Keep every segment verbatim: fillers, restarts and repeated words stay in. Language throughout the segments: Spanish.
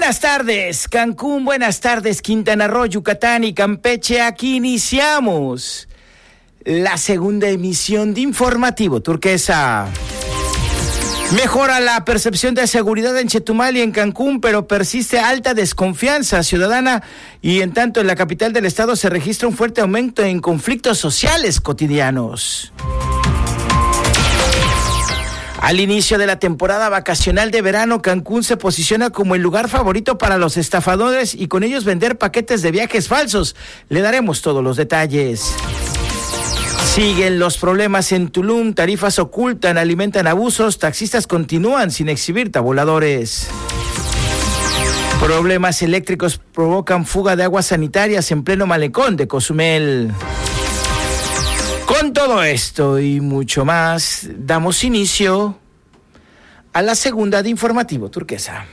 Buenas tardes, Cancún, buenas tardes, Quintana Roo, Yucatán y Campeche. Aquí iniciamos la segunda emisión de Informativo Turquesa. Mejora la percepción de seguridad en Chetumal y en Cancún, pero persiste alta desconfianza ciudadana y en tanto en la capital del estado se registra un fuerte aumento en conflictos sociales cotidianos. Al inicio de la temporada vacacional de verano, Cancún se posiciona como el lugar favorito para los estafadores y con ellos vender paquetes de viajes falsos. Le daremos todos los detalles. Siguen los problemas en Tulum, tarifas ocultan, alimentan abusos, taxistas continúan sin exhibir tabuladores. Problemas eléctricos provocan fuga de aguas sanitarias en pleno malecón de Cozumel. Con todo esto y mucho más, damos inicio a la segunda de Informativo Turquesa.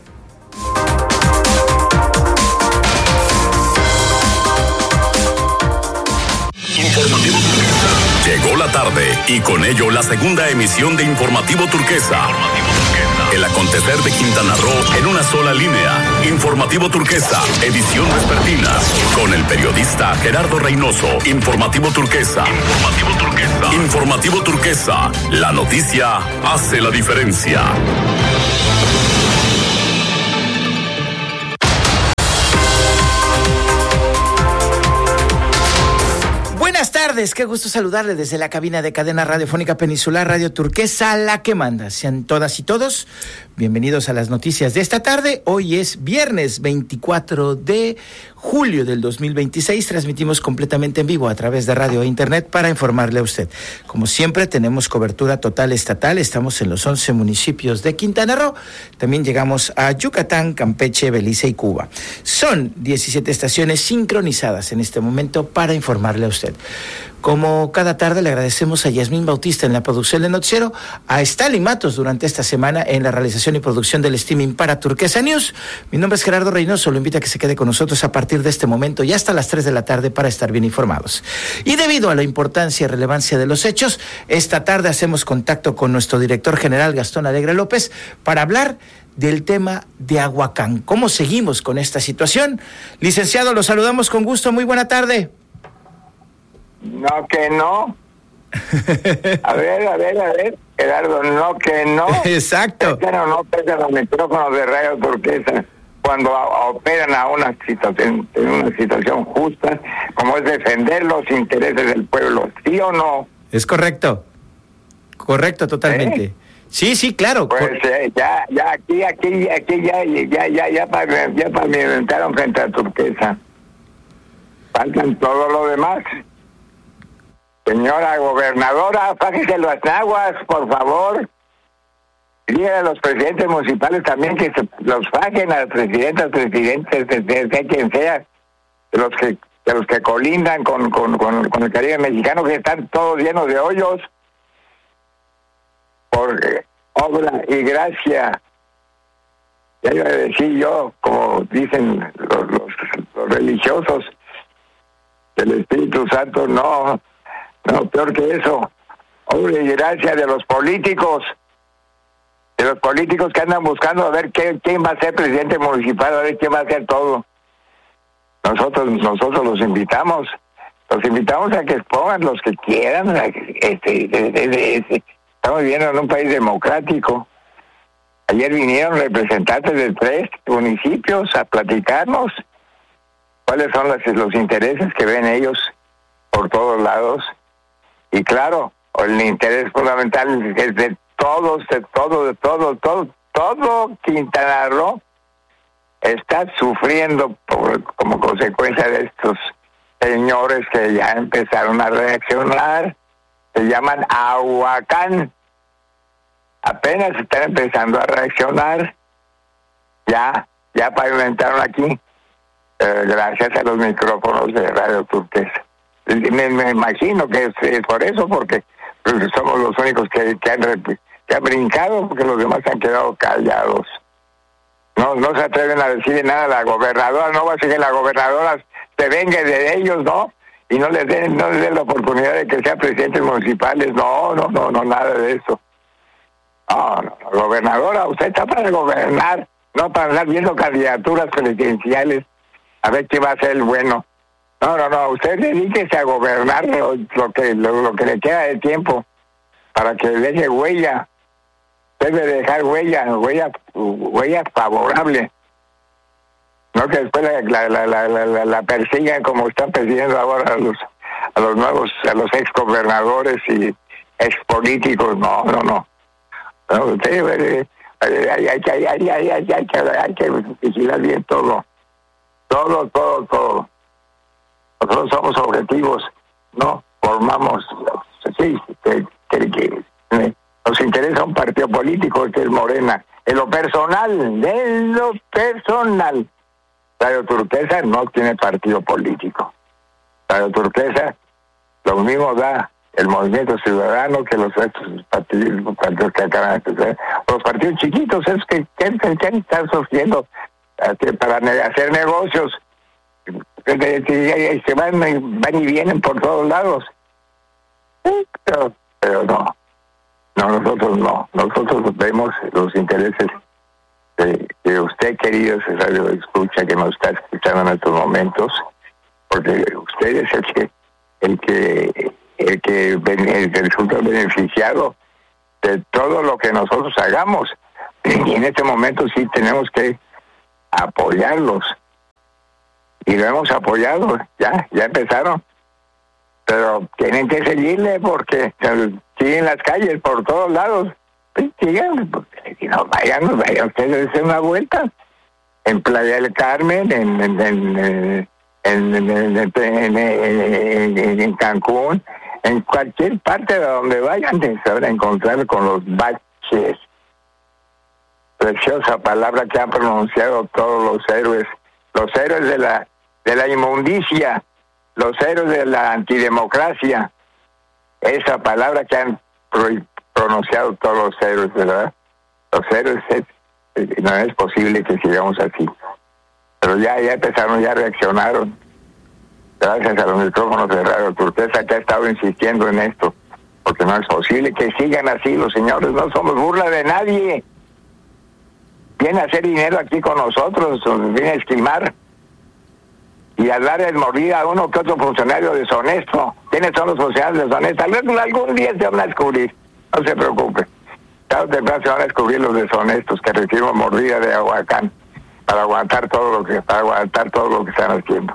Informativo Turquesa. Llegó la tarde y con ello la segunda emisión de Informativo Turquesa. El acontecer de Quintana Roo en una sola línea. Informativo Turquesa, edición vespertina. Con el periodista Gerardo Reynoso. Informativo Turquesa. Informativo Turquesa. Informativo Turquesa. La noticia hace la diferencia. Buenas tardes, qué gusto saludarle desde la cabina de cadena radiofónica Peninsular Radio Turquesa, la que manda. Sean todas y todos bienvenidos a las noticias de esta tarde. Hoy es viernes veinticuatro de julio del dos mil veintiséis. Transmitimos completamente en vivo a través de radio e internet para informarle a usted. Como siempre, tenemos cobertura total estatal. Estamos en los once municipios de Quintana Roo. También llegamos a Yucatán, Campeche, Belice y Cuba. Son diecisiete estaciones sincronizadas en este momento para informarle a usted. Como cada tarde, le agradecemos a Yasmín Bautista en la producción del noticiero, a Stalin Matos durante esta semana en la realización y producción del streaming para Turquesa News. Mi nombre es Gerardo Reynoso, lo invito a que se quede con nosotros a partir de este momento y hasta las tres de la tarde para estar bien informados. Y debido a la importancia y relevancia de los hechos, esta tarde hacemos contacto con nuestro director general Gastón Alegre López para hablar del tema de Aguacán. ¿Cómo seguimos con esta situación? Licenciado, lo saludamos con gusto, muy buena tarde. No, que no. A ver, a ver, a ver, Gerardo, no, que no. Exacto. Pero no pegan los micrófonos de Radio Turquesa cuando a, operan a una situación, en una situación justa, como es defender los intereses del pueblo, ¿sí o no? Es correcto. Correcto, totalmente. ¿Eh? Sí, sí, claro. Pues eh, ya, ya, aquí, aquí, aquí, ya, ya, ya, ya, ya, ya pavimentaron frente a Turquesa. Faltan todo lo demás. Señora gobernadora, fájese las aguas, por favor. Dígale a los presidentes municipales también que se los fajen a las presidentas, presidentes, sea quien sea, de los que de los que colindan con, con, con, con el Caribe mexicano, que están todos llenos de hoyos. Por eh, obra y gracia. Ya iba a decir yo, como dicen los, los, los religiosos del Espíritu Santo, no... No, peor que eso. Obra y gracia de los políticos, de los políticos que andan buscando a ver qué, quién va a ser presidente municipal, a ver quién va a hacer todo. Nosotros nosotros los invitamos, los invitamos a que expongan los que quieran. Este, este, este, estamos viviendo en un país democrático. Ayer vinieron representantes de tres municipios a platicarnos cuáles son los, los intereses que ven ellos por todos lados. Y claro, el interés fundamental es de todos, de todo, de todo, todo, todo Quintana Roo está sufriendo por, como consecuencia de estos señores que ya empezaron a reaccionar. Se llaman Aguacán. Apenas están empezando a reaccionar. Ya, ya pavimentaron aquí, eh, gracias a los micrófonos de Radio Turquesa. Me, me imagino que es, es por eso, porque somos los únicos que, que, han, que han brincado, porque los demás han quedado callados. No no se atreven a decir nada a la gobernadora, no va a ser que la gobernadora se venga de ellos, ¿no? Y no les den, no les den la oportunidad de que sean presidentes municipales, no, no, no, no, nada de eso. No, no, gobernadora, usted está para gobernar, no para andar viendo candidaturas presidenciales a ver qué va a ser el bueno. No, no, no, usted dedíquese a gobernar lo, lo que lo, lo que le queda de tiempo para que deje huella. Debe dejar huella, huella, huella favorable. No que después la, la, la, la, la, la persigan como están persiguiendo ahora a los a los nuevos, a los ex gobernadores y ex políticos. No, no, no. no usted, hay, hay, hay, hay, hay, hay, hay, hay, que, hay que vigilar bien todo. Todo, todo, todo. Nosotros somos objetivos, no formamos, sí, que, que, que eh, nos interesa un partido político que es Morena. En lo personal, en lo personal, Radio Turquesa no tiene partido político. Radio Turquesa lo mismo da el Movimiento Ciudadano que los otros partidos, los partidos que acaban de empezar. Los partidos chiquitos es que, que, que, que están surgiendo eh, para hacer negocios. Se van, van y vienen por todos lados. Pero, pero no. No, nosotros no. Nosotros vemos los intereses de, de usted, querido Radio Escucha, que nos está escuchando en estos momentos, porque usted es el que el que el que, el que resulta beneficiado de todo lo que nosotros hagamos. Y en este momento sí tenemos que apoyarlos. Y lo hemos apoyado, ya, ya empezaron. Pero tienen que seguirle porque siguen las calles por todos lados. Sí, sigan, si no, vayan, vayan ustedes a hacer una vuelta. En Playa del Carmen, en en en, en, en, en, en, en, en, en Cancún, en cualquier parte de donde vayan, se van a encontrar con los baches. Preciosa palabra que han pronunciado todos los héroes. Los héroes de la de la inmundicia, los héroes de la antidemocracia, esa palabra que han pro- pronunciado todos los héroes, ¿verdad? Los héroes, es, no es posible que sigamos así. Pero ya, ya empezaron, ya reaccionaron, gracias a los micrófonos de Radio Turquesa, que ha estado insistiendo en esto, porque no es posible que sigan así los señores, no somos burla de nadie. Viene a hacer dinero aquí con nosotros, viene a esquimar y a darle mordida a uno que otro funcionario deshonesto. ¿Quiénes son los funcionarios deshonestos? Algún, algún día se van a descubrir, no se preocupe. Tarde o temprano se van a descubrir los deshonestos que reciben mordida de aguacán para aguantar todo lo que para aguantar todo lo que están haciendo.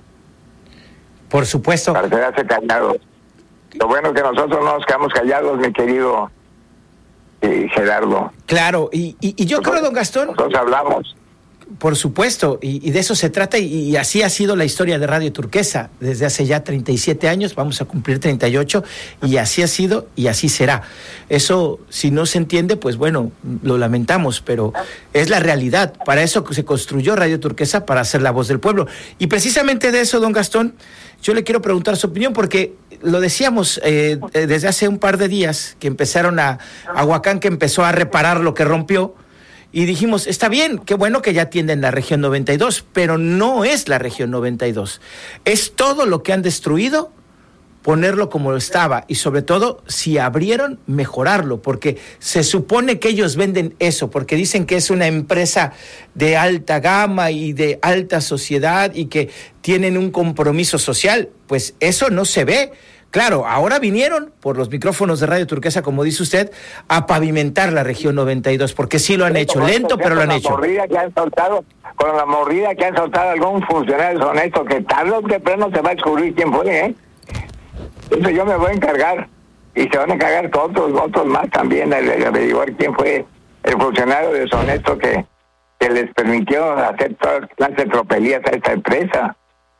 Por supuesto. Para quedarse callados. Lo bueno es que nosotros no nos quedamos callados, mi querido eh, Gerardo. Claro, y, y, y yo nosotros, creo, don Gastón... Nosotros hablamos. Por supuesto, y, y de eso se trata, y, y así ha sido la historia de Radio Turquesa desde hace ya treinta y siete años, vamos a cumplir treinta y ocho, y así ha sido y así será. Eso, si no se entiende, pues bueno, lo lamentamos, pero es la realidad. Para eso se construyó Radio Turquesa, para ser la voz del pueblo. Y precisamente de eso, don Gastón, yo le quiero preguntar su opinión, porque lo decíamos eh, desde hace un par de días, que empezaron a, Aguacán que empezó a reparar lo que rompió, y dijimos, está bien, qué bueno que ya atienden la región noventa y dos, pero no es la región noventa y dos. Es todo lo que han destruido, ponerlo como estaba, y sobre todo, si abrieron, mejorarlo, porque se supone que ellos venden eso, porque dicen que es una empresa de alta gama y de alta sociedad y que tienen un compromiso social. Pues eso no se ve. Claro, ahora vinieron por los micrófonos de Radio Turquesa, como dice usted, a pavimentar la región noventa y dos, porque sí lo han hecho, lento, pero lo han hecho. Mordida que han soltado, con la mordida que han soltado algún funcionario deshonesto, que tarde o temprano se va a descubrir quién fue, ¿eh? Eso yo me voy a encargar, y se van a encargar otros, otros más también, de averiguar quién fue el funcionario deshonesto que, que les permitió hacer todas las tropelías a esta empresa.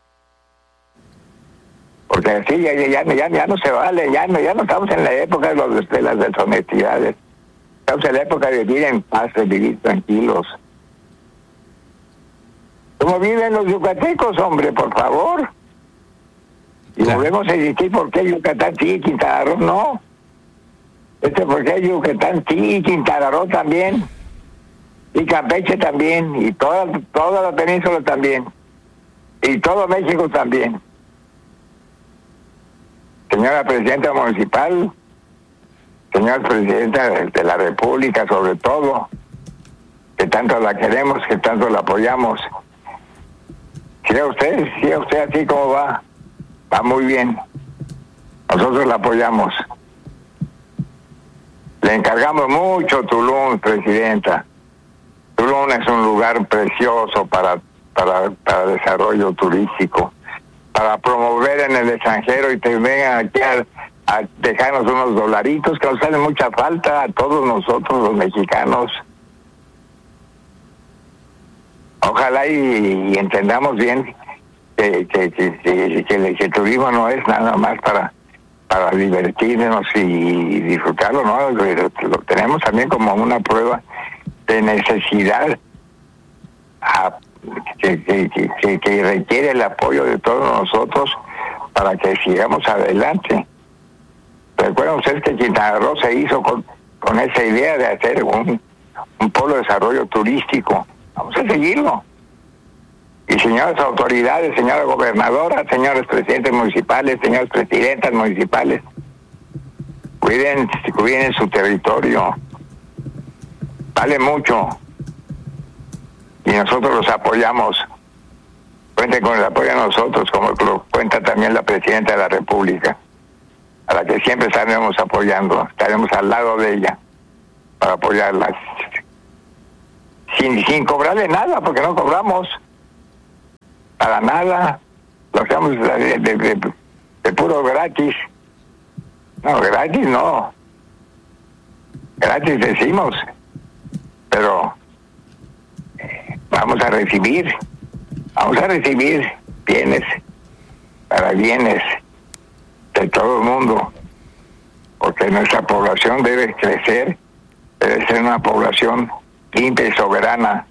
Porque así ya, ya, ya, ya no se vale, ya no, ya no estamos en la época de, los, de las deshonestidades. Estamos en la época de vivir en paz, de vivir tranquilos. ¿Cómo viven los yucatecos, hombre, por favor? Y claro. Volvemos a insistir, ¿por qué Yucatán sí y Quintana Roo no? Este, ¿por qué Yucatán sí y Quintana Roo también? Y Campeche también, y toda, toda la península también, y todo México también. Señora Presidenta Municipal, señora Presidenta de, de la República, sobre todo, que tanto la queremos, que tanto la apoyamos. Siga usted, siga usted así como va, va muy bien. Nosotros la apoyamos. Le encargamos mucho Tulum, presidenta. Tulum es un lugar precioso para, para, para desarrollo turístico, para promover en el extranjero y te vengan aquí a, a dejarnos unos dolaritos que nos hacen mucha falta a todos nosotros los mexicanos. Ojalá y, y entendamos bien que, que, que, que, que el, que el turismo no es nada más para, para divertirnos y disfrutarlo, ¿no? Lo, lo tenemos también como una prueba de necesidad a, que, que, que, que requiere el apoyo de todos nosotros para que sigamos adelante. Recuerden ustedes que Quintana Roo se hizo con, con esa idea de hacer un, un polo de desarrollo turístico. Vamos a seguirlo. Y señoras autoridades, señora gobernadora, señores presidentes municipales, señoras presidentas municipales, cuiden, cuiden su territorio. Vale mucho. Y nosotros los apoyamos. Cuenten con el apoyo de nosotros, como lo cuenta también la presidenta de la República, a la que siempre estaremos apoyando, estaremos al lado de ella para apoyarla. Sin, sin cobrarle nada, porque no cobramos para nada, lo hacemos de, de, de, de puro gratis. No, gratis no. Gratis decimos, pero eh, vamos a recibir, vamos a recibir bienes para bienes de todo el mundo, porque nuestra población debe crecer, debe ser una población limpia y soberana,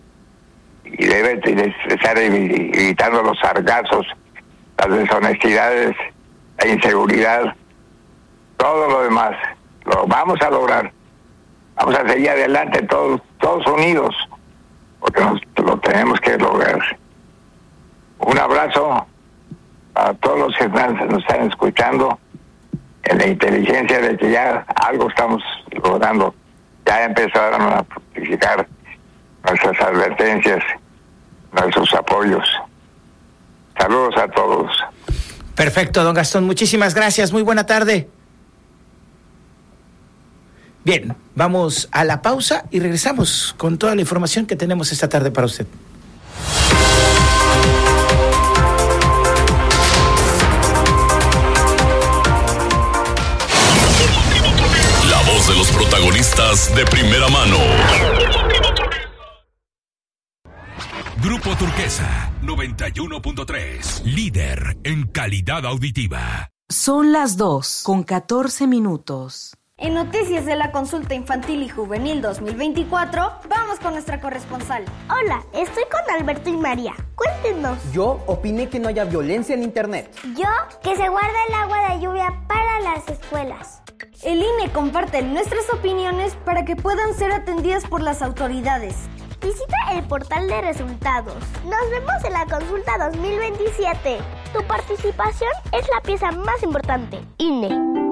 y debe estar evitando los sargazos, las deshonestidades, la inseguridad, todo lo demás. Lo vamos a lograr. Vamos a seguir adelante todos, todos unidos, porque nos, lo tenemos que lograr. Un abrazo a todos los que nos están escuchando, en la inteligencia de que ya algo estamos logrando. Ya empezaron a publicar nuestras advertencias, nuestros apoyos. Saludos a todos. Perfecto, don Gastón, muchísimas gracias, muy buena tarde. Bien, vamos a la pausa y regresamos con toda la información que tenemos esta tarde para usted. La voz de los protagonistas de primera mano. Grupo Turquesa, noventa y uno punto tres. Líder en calidad auditiva. Son las dos, con catorce minutos. En Noticias de la Consulta Infantil y Juvenil dos mil veinticuatro, vamos con nuestra corresponsal. Hola, estoy con Alberto y María. Cuéntenos. Yo opiné que no haya violencia en internet. Yo, que se guarda el agua de lluvia para las escuelas. El I N E comparte nuestras opiniones para que puedan ser atendidas por las autoridades. Visita el portal de resultados. Nos vemos en la consulta dos mil veintisiete. Tu participación es la pieza más importante. I N E.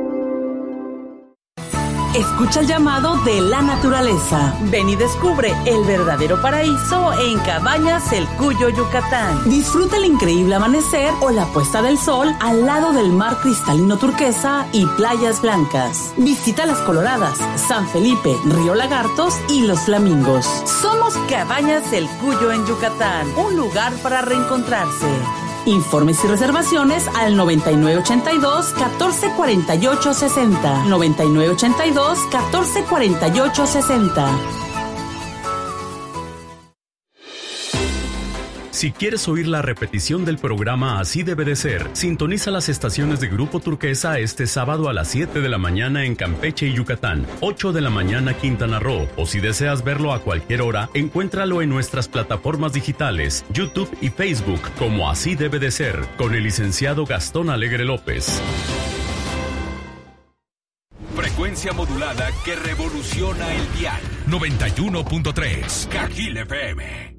Escucha el llamado de la naturaleza. Ven y descubre el verdadero paraíso en Cabañas El Cuyo, Yucatán. Disfruta el increíble amanecer o la puesta del sol al lado del mar cristalino turquesa y playas blancas. Visita Las Coloradas, San Felipe, Río Lagartos y Los Flamingos. Somos Cabañas El Cuyo en Yucatán, un lugar para reencontrarse. Informes y reservaciones al noventa y nueve ochenta y dos, catorce cuarenta y ocho sesenta. noventa y nueve ochenta y dos, catorce cuarenta y ocho sesenta. Si quieres oír la repetición del programa Así Debe de Ser, sintoniza las estaciones de Grupo Turquesa este sábado a las siete de la mañana en Campeche y Yucatán, ocho de la mañana Quintana Roo, o si deseas verlo a cualquier hora, encuéntralo en nuestras plataformas digitales, YouTube y Facebook como Así Debe de Ser, con el licenciado Gastón Alegre López. Frecuencia modulada que revoluciona el dial. noventa y uno punto tres, Cajil F M.